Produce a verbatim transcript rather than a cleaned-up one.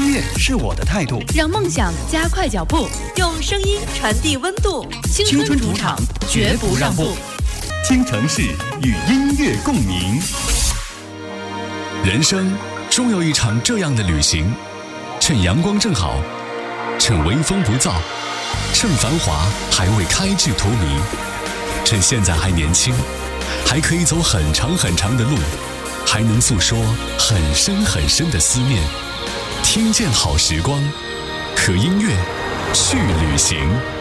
音乐是我的态度， 让梦想加快脚步， 用声音传递温度。 青春主场，绝不让步。 京城市与音乐共鸣。 人生终有一场这样的旅行，趁阳光正好，趁微风不燥，趁繁华还未开至荼蘼，趁现在还年轻，还可以走很长很长的路，还能诉说很深很深的思念。听见好时光，和音乐去旅行。